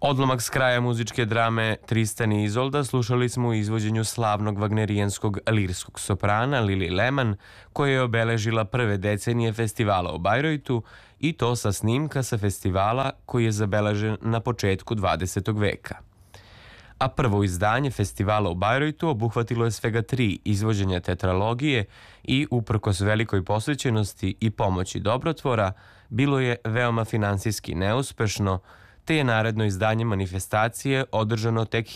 Odlomak s kraja muzičke drame Tristan i Izolda slušali smo u izvođenju slavnog wagnerijanskog lirskog soprana Lili Lehmann, koja je obeležila prve decenije festivala u Bajrojtu i to sa snimka sa festivala koji je zabeležen na početku 20. veka. A prvo izdanje festivala u Bajrojtu obuhvatilo je svega 3 izvođenja tetralogije i, uprkos velikoj posvećenosti i pomoći dobrotvora, bilo je veoma finansijski neuspešno, te je naredno izdanje manifestacije održano tek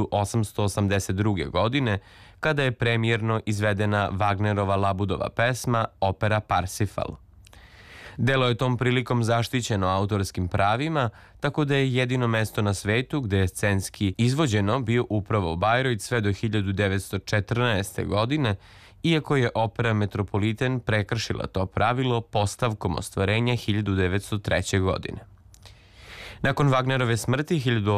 1882. godine, kada je premijerno izvedena Wagnerova Labudova pesma, opera Parsifal. Delo je tom prilikom zaštićeno autorskim pravima, tako da je jedino mesto na svetu gde je scenski izvođeno bio upravo Bajrojt sve do 1914. godine, iako je opera Metropoliten prekršila to pravilo postavkom ostvarenja 1903. godine. Nakon Wagnerove smrti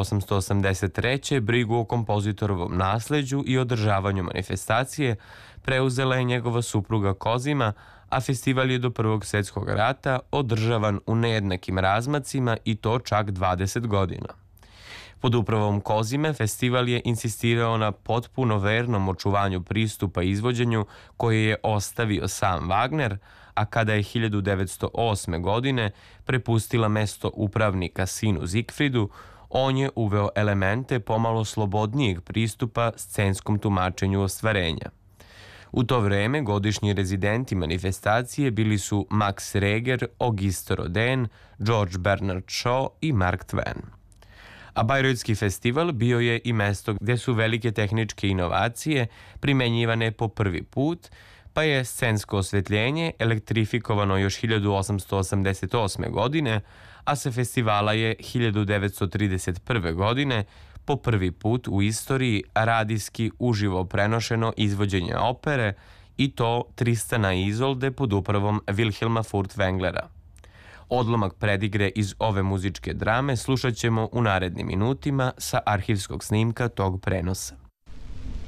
1883. brigu o kompozitorovom nasleđu i održavanju manifestacije preuzela je njegova supruga Kozima, a festival je do Prvog svjetskog rata održavan u nejednakim razmacima i to čak 20 godina. Pod upravom Kozime festival je insistirao na potpuno vernom očuvanju pristupa izvođenju koje je ostavio sam Wagner, a kada je 1908. godine prepustila mesto upravnika sinu Zigfridu, on je uveo elemente pomalo slobodnijeg pristupa scenskom tumačenju ostvarenja. U to vreme godišnji rezidenti manifestacije bili su Max Reger, Auguste Rodin, George Bernard Shaw i Mark Twain. A Bajrojtski festival bio je i mesto gde su velike tehničke inovacije primenjivane po prvi put, pa je scensko osvetljenje elektrifikovano još 1888. godine, a sa festivala je 1931. godine po prvi put u istoriji radijski uživo prenošeno izvođenje opere, i to Tristana i Izolde pod upravom Wilhelma Furtwänglera. Odlomak predigre iz ove muzičke drame slušat ćemo u narednim minutima sa arhivskog snimka tog prenosa.